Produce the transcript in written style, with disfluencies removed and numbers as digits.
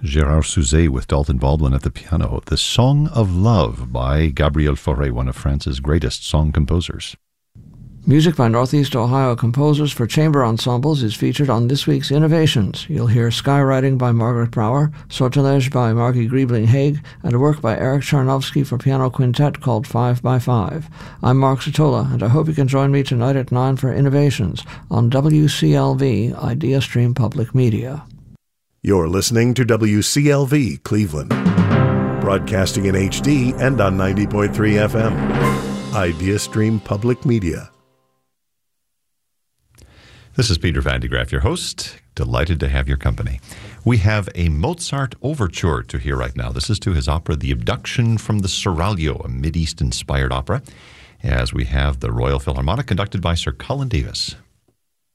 Gérard Souzet with Dalton Baldwin at the piano. The Song of Love by Gabriel Fauré, one of France's greatest song composers. Music by Northeast Ohio composers for chamber ensembles is featured on this week's Innovations. You'll hear Skywriting by Margaret Brower, Sortilege by Margie Griebling-Haig, and a work by Eric Charnovsky for piano quintet called 5x5. I'm Mark Sotola, and I hope you can join me tonight at 9 for Innovations on WCLV Idea Stream Public Media. You're listening to WCLV Cleveland, broadcasting in HD and on 90.3 FM. Idea Stream Public Media. This is Peter Van de Graaff, your host. Delighted to have your company. We have a Mozart overture to hear right now. This is to his opera, The Abduction from the Seraglio, a Mideast-inspired opera, as we have the Royal Philharmonic conducted by Sir Colin Davis.